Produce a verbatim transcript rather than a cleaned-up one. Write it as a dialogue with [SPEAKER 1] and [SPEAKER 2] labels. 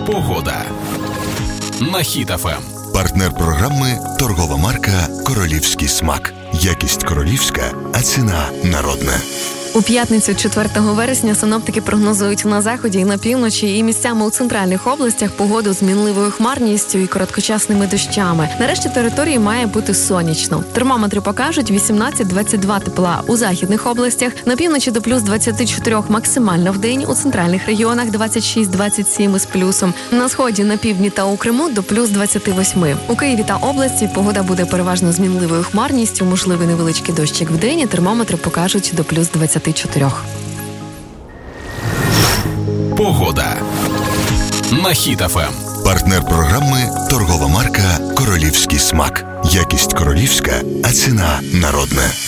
[SPEAKER 1] Погода на Хіт еф ем.
[SPEAKER 2] Партнер програми – торгова марка «Королівський смак». Якість королівська, а ціна народна.
[SPEAKER 3] У п'ятницю, четвертого вересня, синоптики прогнозують на заході і на півночі і місцями у центральних областях погоду з мінливою хмарністю і короткочасними дощами. Нарешті території має бути сонячно. Термометри покажуть вісімнадцять-двадцять два тепла у західних областях, на півночі до плюс двадцять чотири максимально в день, у центральних регіонах двадцять шість-двадцять сім із плюсом. На сході, на півдні та у Криму до плюс двадцять вісім. У Києві та області погода буде переважно з мінливою хмарністю, можливий невеличкий дощик в день, і термометри покажуть до плюс двадцять чотири.
[SPEAKER 1] Погода на Хіт еф ем.
[SPEAKER 2] Партнер програми – торгова марка «Королівський смак». Якість королівська, а ціна народна.